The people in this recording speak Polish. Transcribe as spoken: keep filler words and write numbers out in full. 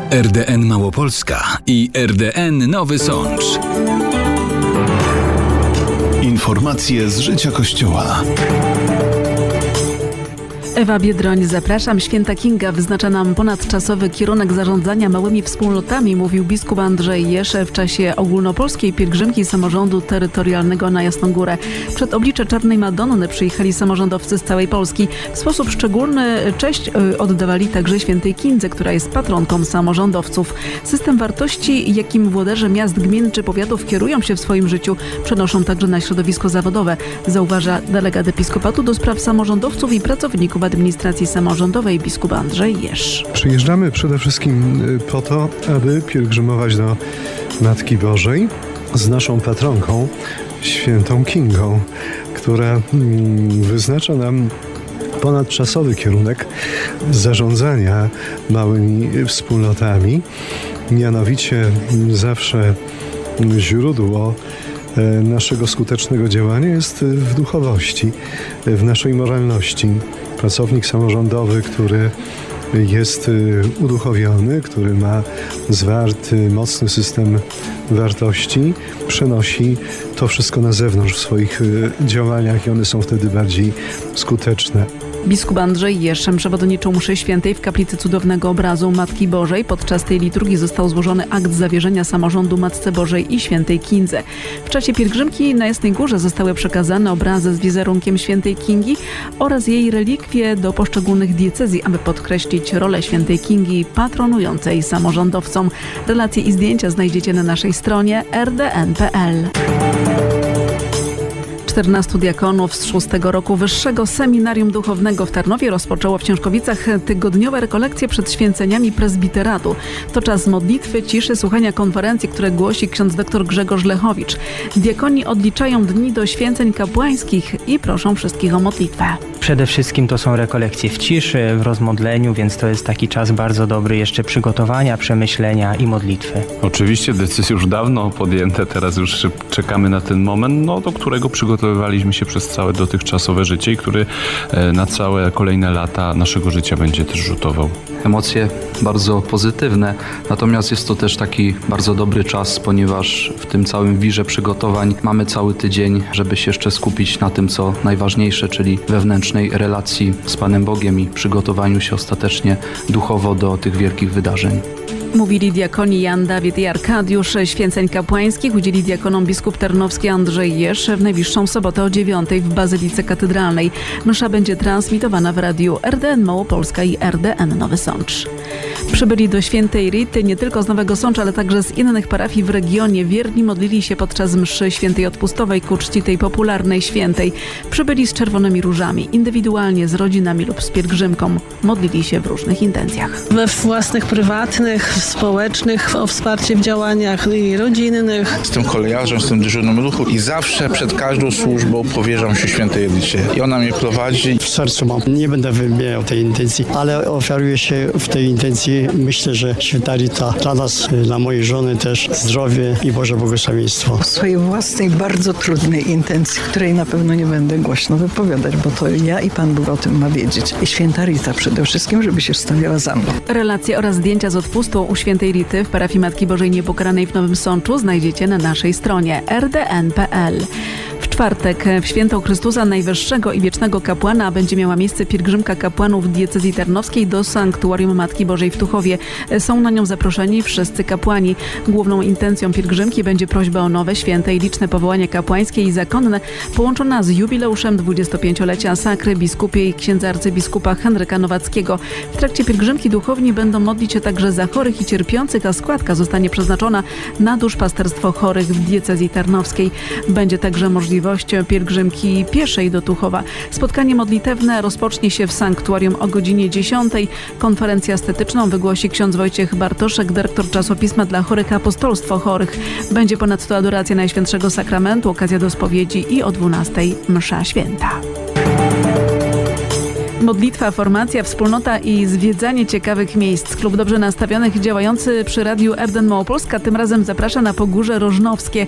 R D N Małopolska i R D N Nowy Sącz. Informacje z życia Kościoła. Ewa Biedroń, zapraszam. Święta Kinga wyznacza nam ponadczasowy kierunek zarządzania małymi wspólnotami, mówił biskup Andrzej Jesze w czasie ogólnopolskiej pielgrzymki samorządu terytorialnego na Jasną Górę. Przed oblicze Czarnej Madonny przyjechali samorządowcy z całej Polski. W sposób szczególny cześć oddawali także Świętej Kindze, która jest patronką samorządowców. System wartości, jakim włodarze miast, gmin czy powiatów kierują się w swoim życiu, przenoszą także na środowisko zawodowe, zauważa delegat episkopatu do spraw samorządowców i pracowników administracji samorządowej biskup Andrzej Jesz. Przyjeżdżamy przede wszystkim po to, aby pielgrzymować do Matki Bożej z naszą patronką, Świętą Kingą, która wyznacza nam ponadczasowy kierunek zarządzania małymi wspólnotami. Mianowicie zawsze źródło naszego skutecznego działania jest w duchowości, w naszej moralności. Pracownik samorządowy, który jest uduchowiony, który ma zwarty, mocny system wartości, przenosi to wszystko na zewnątrz w swoich działaniach i one są wtedy bardziej skuteczne. Biskup Andrzej Jeszem przewodniczył mszy świętej w kaplicy Cudownego Obrazu Matki Bożej. Podczas tej liturgii został złożony akt zawierzenia samorządu Matce Bożej i Świętej Kindze. W czasie pielgrzymki na Jasnej Górze zostały przekazane obrazy z wizerunkiem Świętej Kingi oraz jej relikwie do poszczególnych diecezji, aby podkreślić rolę Świętej Kingi patronującej samorządowcom. Relacje i zdjęcia znajdziecie na naszej stronie r d n kropka p l. czternastu diakonów z szóstego roku Wyższego Seminarium Duchownego w Tarnowie rozpoczęło w Ciężkowicach tygodniowe rekolekcje przed święceniami prezbiteratu. To czas modlitwy, ciszy, słuchania konferencji, które głosi ksiądz dr Grzegorz Lechowicz. Diakoni odliczają dni do święceń kapłańskich i proszą wszystkich o modlitwę. Przede wszystkim to są rekolekcje w ciszy, w rozmodleniu, więc to jest taki czas bardzo dobry jeszcze przygotowania, przemyślenia i modlitwy. Oczywiście decyzje już dawno podjęte, teraz już czekamy na ten moment, no, do którego przygotowywaliśmy się przez całe dotychczasowe życie i który na całe kolejne lata naszego życia będzie też rzutował. Emocje bardzo pozytywne, natomiast jest to też taki bardzo dobry czas, ponieważ w tym całym wirze przygotowań mamy cały tydzień, żeby się jeszcze skupić na tym, co najważniejsze, czyli wewnętrznej relacji z Panem Bogiem i przygotowaniu się ostatecznie duchowo do tych wielkich wydarzeń. Mówili diakoni Jan, Dawid i Arkadiusz. Święceń kapłańskich udzieli diakonom biskup tarnowski Andrzej Jesz w najbliższą sobotę o dziewiątej w Bazylice Katedralnej. Msza będzie transmitowana w radiu R D N Małopolska i R D N Nowy Sącz. Przybyli do Świętej Rity nie tylko z Nowego Sącza, ale także z innych parafii w regionie. Wierni modlili się podczas mszy świętej odpustowej ku czci tej popularnej świętej. Przybyli z czerwonymi różami, indywidualnie, z rodzinami lub z pielgrzymką. Modlili się w różnych intencjach. We własnych, prywatnych, społecznych, o wsparcie w działaniach i rodzinnych. Jestem kolejarzem, jestem dyżurnym ruchu i zawsze przed każdą służbą powierzam się Świętej Rycie. I ona mnie prowadzi. W sercu mam. Nie będę wymieniał tej intencji, ale ofiaruję się w tej intencji. Myślę, że Święta Rita dla nas, dla mojej żony też zdrowie i Boże błogosławieństwo. W swojej własnej, bardzo trudnej intencji, której na pewno nie będę głośno wypowiadać, bo to ja i Pan Bóg o tym ma wiedzieć. I Święta Rita przede wszystkim, żeby się stawiała za mną. Relacje oraz zdjęcia z odpustu u Świętej Rity w parafii Matki Bożej Niepokaranej w Nowym Sączu znajdziecie na naszej stronie r d n kropka p l. W czwartek w święto Chrystusa Najwyższego i Wiecznego Kapłana będzie miała miejsce pielgrzymka kapłanów diecezji tarnowskiej do Sanktuarium Matki Bożej w Tuchowie. Są na nią zaproszeni wszyscy kapłani. Główną intencją pielgrzymki będzie prośba o nowe, święte i liczne powołania kapłańskie i zakonne, połączona z jubileuszem dwudziestopięciolecia sakry biskupiej księdza arcybiskupa Henryka Nowackiego. W trakcie pielgrzymki duchowni będą modlić się także za chorych i cierpiących, a składka zostanie przeznaczona na duszpasterstwo chorych w diecezji tarnowskiej. Będzie także możliwość pielgrzymki pieszej do Tuchowa. Spotkanie modlitewne rozpocznie się w sanktuarium o godzinie dziesiątej. Konferencję estetyczną wygłosi ksiądz Wojciech Bartoszek, dyrektor czasopisma dla chorych Apostolstwo Chorych. Będzie ponadto adoracja Najświętszego Sakramentu, okazja do spowiedzi i o dwunastej msza święta. Modlitwa, formacja, wspólnota i zwiedzanie ciekawych miejsc. Klub Dobrze Nastawionych działający przy radiu R D N Małopolska tym razem zaprasza na Pogórze Rożnowskie.